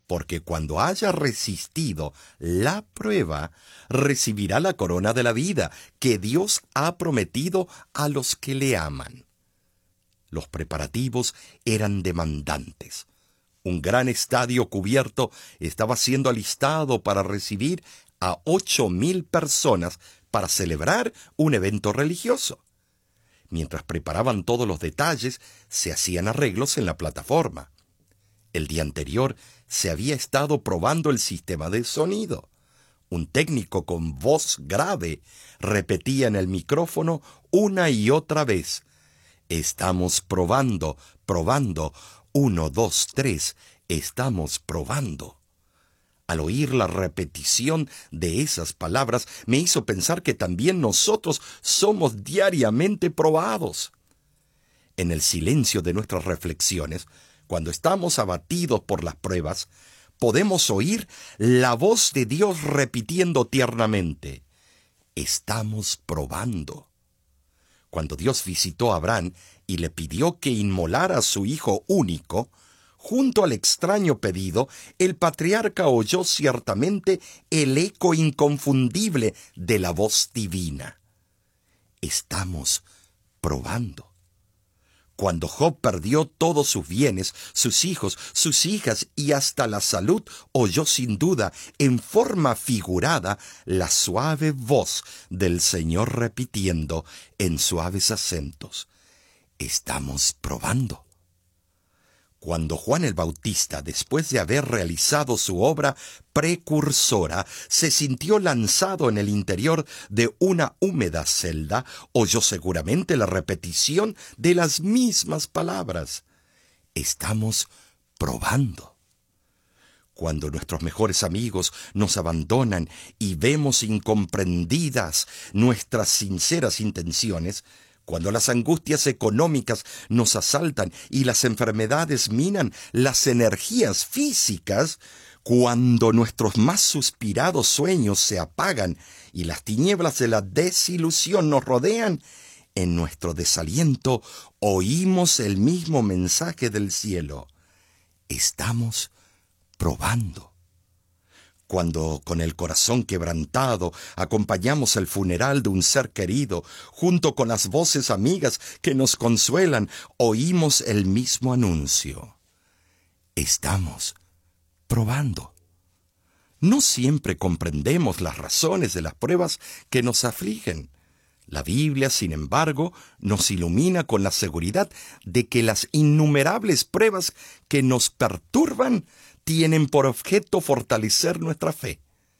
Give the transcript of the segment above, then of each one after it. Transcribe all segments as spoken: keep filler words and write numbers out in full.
porque cuando haya resistido la prueba, recibirá la corona de la vida que Dios ha prometido a los que le aman. Los preparativos eran demandantes. Un gran estadio cubierto estaba siendo alistado para recibir a ocho mil personas para celebrar un evento religioso. Mientras preparaban todos los detalles, se hacían arreglos en la plataforma. El día anterior se había estado probando el sistema de sonido. Un técnico con voz grave repetía en el micrófono una y otra vez: «Estamos probando, probando, uno, dos, tres, estamos probando». Al oír la repetición de esas palabras, me hizo pensar que también nosotros somos diariamente probados. En el silencio de nuestras reflexiones, cuando estamos abatidos por las pruebas, podemos oír la voz de Dios repitiendo tiernamente: «Estamos probando». Cuando Dios visitó a Abraham y le pidió que inmolara a su hijo único, junto al extraño pedido, el patriarca oyó ciertamente el eco inconfundible de la voz divina: «Estamos probando». Cuando Job perdió todos sus bienes, sus hijos, sus hijas y hasta la salud, oyó sin duda, en forma figurada, la suave voz del Señor repitiendo en suaves acentos: «Estamos probando». Cuando Juan el Bautista, después de haber realizado su obra precursora, se sintió lanzado en el interior de una húmeda celda, oyó seguramente la repetición de las mismas palabras: «Estamos probando». Cuando nuestros mejores amigos nos abandonan y vemos incomprendidas nuestras sinceras intenciones, cuando las angustias económicas nos asaltan y las enfermedades minan las energías físicas, cuando nuestros más suspirados sueños se apagan y las tinieblas de la desilusión nos rodean, en nuestro desaliento oímos el mismo mensaje del cielo: «Estamos probando». Cuando, con el corazón quebrantado, acompañamos el funeral de un ser querido, junto con las voces amigas que nos consuelan, oímos el mismo anuncio: «Estamos probando». No siempre comprendemos las razones de las pruebas que nos afligen. La Biblia, sin embargo, nos ilumina con la seguridad de que las innumerables pruebas que nos perturban tienen por objeto fortalecer nuestra fe.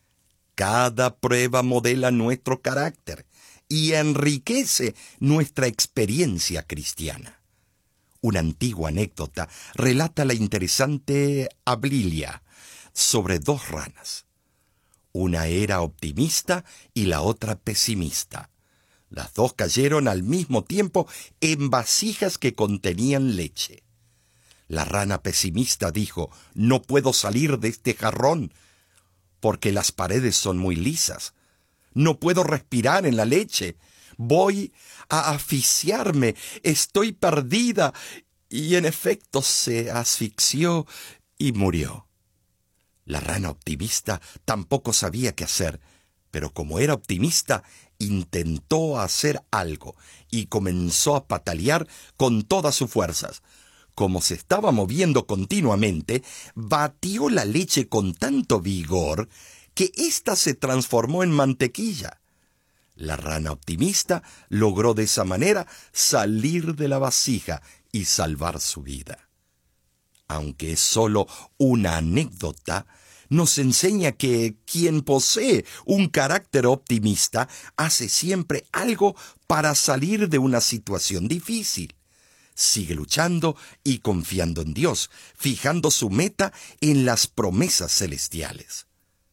Cada prueba modela nuestro carácter y enriquece nuestra experiencia cristiana. Una antigua anécdota relata la interesante hablilla sobre dos ranas. Una era optimista y la otra pesimista. Las dos cayeron al mismo tiempo en vasijas que contenían leche. La rana pesimista dijo: «No puedo salir de este jarrón porque las paredes son muy lisas. No puedo respirar en la leche. Voy a asfixiarme. Estoy perdida». Y en efecto se asfixió y murió. La rana optimista tampoco sabía qué hacer, pero como era optimista, intentó hacer algo y comenzó a patalear con todas sus fuerzas. Como se estaba moviendo continuamente, batió la leche con tanto vigor que ésta se transformó en mantequilla. La rana optimista logró de esa manera salir de la vasija y salvar su vida. Aunque es solo una anécdota, nos enseña que quien posee un carácter optimista hace siempre algo para salir de una situación difícil. Sigue luchando y confiando en Dios, fijando su meta en las promesas celestiales.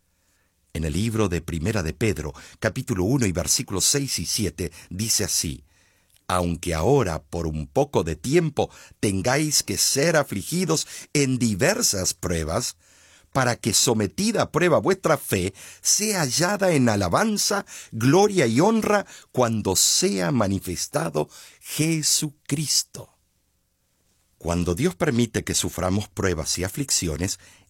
En el libro de Primera de Pedro, capítulo uno y versículos seis y siete, dice así: «Aunque ahora por un poco de tiempo tengáis que ser afligidos en diversas pruebas, para que sometida a prueba vuestra fe sea hallada en alabanza, gloria y honra cuando sea manifestado Jesucristo». Cuando Dios permite que suframos pruebas y aflicciones,